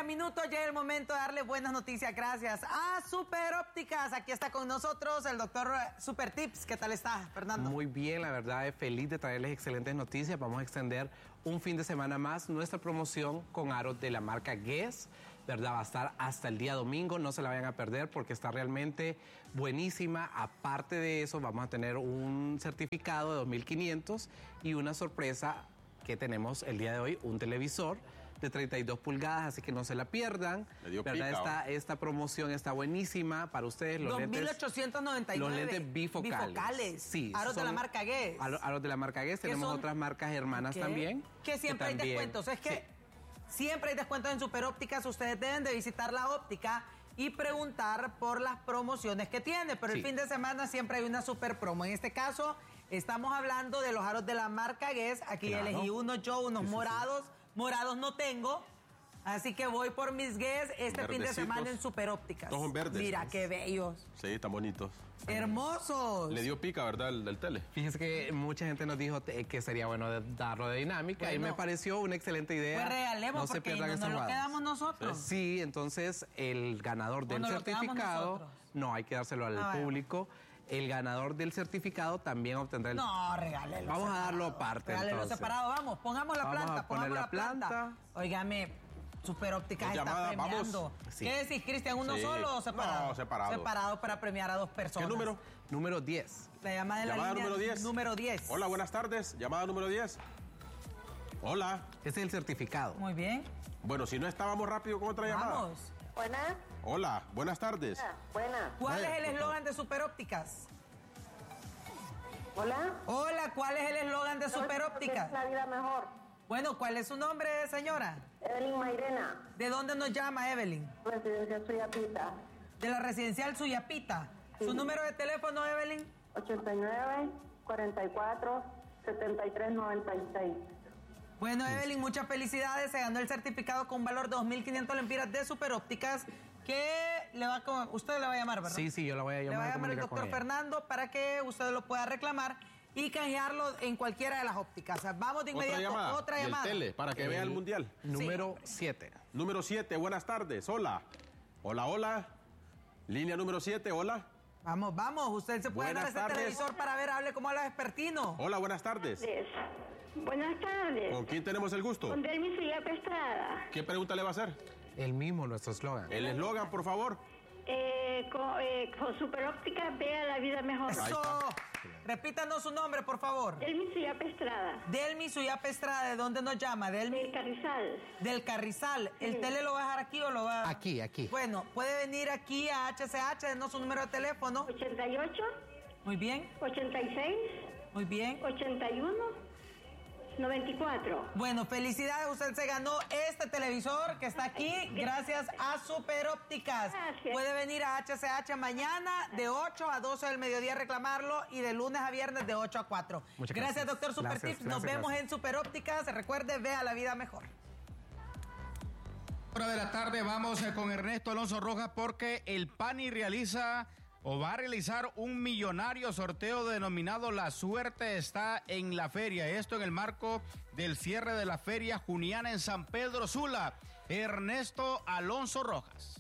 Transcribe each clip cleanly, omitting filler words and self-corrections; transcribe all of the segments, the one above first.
minutos, llega el momento de darle buenas noticias. Gracias a Super Ópticas. Aquí está con nosotros el doctor Super Tips. ¿Qué tal está, Fernando? Muy bien, la verdad, feliz de traerles excelentes noticias. Vamos a extender un fin de semana más nuestra promoción con aros de la marca Guess, ¿verdad? Va a estar hasta el día domingo, no se la vayan a perder porque está realmente buenísima. Aparte de eso, vamos a tener un certificado de 2.500 y una sorpresa que tenemos el día de hoy, un televisor de 32 pulgadas, así que no se la pierdan. ¿Verdad? Esta promoción está buenísima para ustedes. Los 2.899. Los lentes bifocales. Sí. Aros de la marca Guess. Aros de la marca Guess. Tenemos otras marcas hermanas también. Que siempre hay descuentos. Es que siempre hay descuentos en Super Ópticas. Ustedes deben de visitar la óptica y preguntar por las promociones que tiene. Pero el fin de semana siempre hay una super promo. En este caso, estamos hablando de los aros de la marca Guess. Aquí elegí unos morados. Morados no tengo, así que voy por mis Guess este fin de semana en Super Ópticas. Todos son verdes. Mira, qué bellos. Sí, están bonitos. Hermosos. Le dio pica, ¿verdad? El del tele. Fíjense que mucha gente nos dijo que sería bueno darlo de dinámica, y me pareció una excelente idea. Pues regalemos, no porque no lo quedamos nosotros. Sí, entonces el ganador del certificado, no hay que dárselo al público. El ganador del certificado también obtendrá el... No, regálelo. Vamos a darlo aparte. Regálelo separado, vamos, pongamos la planta. Pongamos la planta. Óigame, Super Ópticas está premiando. Sí. ¿Qué decís, Cristian? ¿Uno solo o separado? No, separado. Separado para premiar a 2 personas. ¿Qué número? Número 10. La llamada de la línea número 10. Número 10. Hola, buenas tardes. Llamada número 10. Hola. Ese es el certificado. Muy bien. Bueno, si no estábamos rápido con otra llamada. Vamos. Buenas. Hola, buenas tardes. Buenas. ¿Cuál es el eslogan de Super Ópticas? Hola. Hola, ¿cuál es el eslogan de Super Ópticas? La vida mejor. Bueno, ¿cuál es su nombre, señora? Evelyn Mairena. ¿De dóde nos llama, Evelyn? Residencial Suyapita. De la residencial Suyapita. Sí. ¿Su número de teléfono, Evelyn? 89 44 73 96. Bueno, Evelyn, muchas felicidades. Se ganó el certificado con valor de 2.500 lempiras de Super Ópticas. Usted le va a llamar, ¿verdad? Sí, yo la voy a llamar. Le va a llamar el doctor Fernando para que usted lo pueda reclamar y canjearlo en cualquiera de las ópticas. Vamos de inmediato. Otra llamada. Tele, para que vea el mundial. Número 7. Número 7, buenas tardes. Hola. Hola. Línea número 7, hola. Vamos. Usted se puede dar ese televisor para ver, hable como habla vespertino. Hola, buenas tardes. Buenas tardes. ¿Con quién tenemos el gusto? Con Delmi Suyapa Estrada. ¿Qué pregunta le va a hacer? El mismo, nuestro eslogan. El eslogan, por favor. Con Super Óptica, vea la vida mejor. ¡Eso! Repítanos su nombre, por favor. Delmi Suyapa Estrada. Delmi Suyapa Estrada, ¿de dónde nos llama? Del Carrizal. Del Carrizal. ¿El tele lo va a dejar aquí o lo va a...? Aquí. Bueno, puede venir aquí a HCH, denos su número de teléfono. 88. Muy bien. 86. Muy bien. 81. 94. Bueno, felicidades, usted se ganó este televisor que está aquí gracias a Super Ópticas. Gracias. Puede venir a HCH mañana de 8 a 12 del mediodía a reclamarlo y de lunes a viernes de 8 a 4. Muchas gracias, doctor Super Tips. Nos vemos en Super Ópticas. Recuerde, vea la vida mejor. Hora de la tarde, vamos con Ernesto Alonso Rojas porque el PANI va a realizar un millonario sorteo denominado La Suerte está en la feria. Esto en el marco del cierre de la feria juniana en San Pedro Sula. Ernesto Alonso Rojas.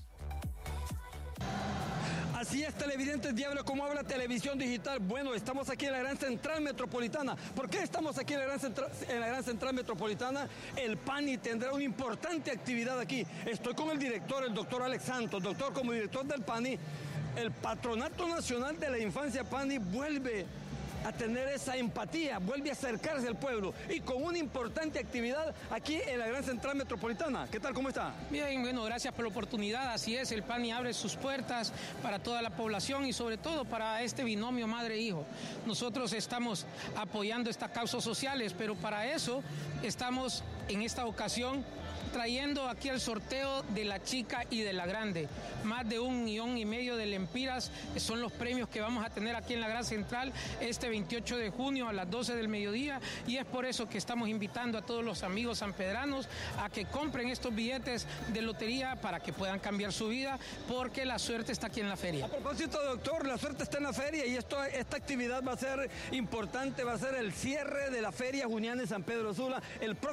Así es, televidentes, diablo, como habla televisión digital. Bueno, estamos aquí en la Gran Central Metropolitana. ¿Por qué estamos aquí en la Gran Central Metropolitana? El PANI tendrá una importante actividad aquí. Estoy con el director, el doctor Alex Santos. Doctor, como director del PANI, el Patronato Nacional de la Infancia PANI vuelve a tener esa empatía, vuelve a acercarse al pueblo y con una importante actividad aquí en la Gran Central Metropolitana. ¿Qué tal? ¿Cómo está? Bien, bueno, gracias por la oportunidad. Así es, el PANI abre sus puertas para toda la población y sobre todo para este binomio madre-hijo. Nosotros estamos apoyando estas causas sociales, pero para eso estamos en esta ocasión trayendo aquí el sorteo de la chica y de la grande. Más de 1,5 millones de lempiras son los premios que vamos a tener aquí en la Gran Central este 28 de junio a las 12 del mediodía, y es por eso que estamos invitando a todos los amigos sanpedranos a que compren estos billetes de lotería para que puedan cambiar su vida, porque la suerte está aquí en la feria. A propósito, doctor, la suerte está en la feria y esta actividad va a ser importante, va a ser el cierre de la feria juniana en San Pedro Sula el próximo domingo.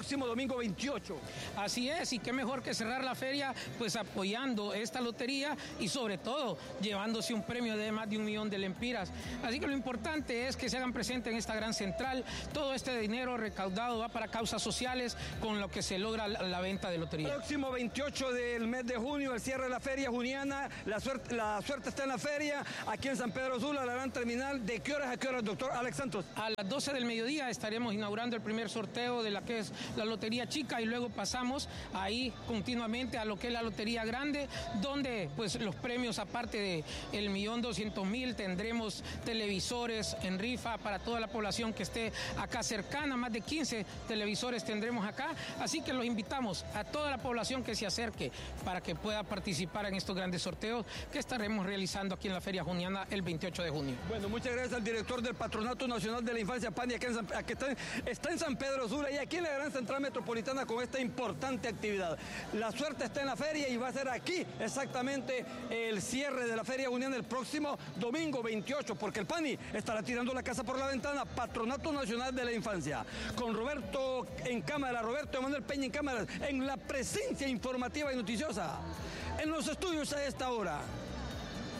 domingo 28. Así es, y qué mejor que cerrar la feria pues apoyando esta lotería y sobre todo llevándose un premio de más de 1 millón de lempiras. Así que lo importante es que se hagan presentes en esta gran central. Todo este dinero recaudado va para causas sociales con lo que se logra la venta de lotería. Próximo 28 del mes de junio, el cierre de la feria juniana. La suerte está en la feria, aquí en San Pedro Sula, la gran terminal. ¿De qué horas a qué horas, doctor Alex Santos? A las 12 del mediodía estaremos inaugurando el primer sorteo de la que es la lotería chica y luego pasamos ahí continuamente a lo que es la lotería grande, donde pues los premios, aparte de el 1.200.000, tendremos televisores en rifa para toda la población que esté acá cercana, más de 15 televisores tendremos acá, así que los invitamos a toda la población que se acerque para que pueda participar en estos grandes sorteos que estaremos realizando aquí en la Feria Juniana el 28 de junio. Bueno, muchas gracias al director del Patronato Nacional de la Infancia PANI, que está en San Pedro Sula y aquí en la Gran Central Metropolitana con esta importante actividad. La suerte está en la feria y va a ser aquí exactamente el cierre de la Feria Juniana el próximo domingo 28, porque el PANI estará tirando la casa por la ventana. Patronato Nacional de la Infancia. Con Roberto en cámara, Roberto Emanuel Peña en cámara, en la presencia informativa y noticiosa. En los estudios a esta hora,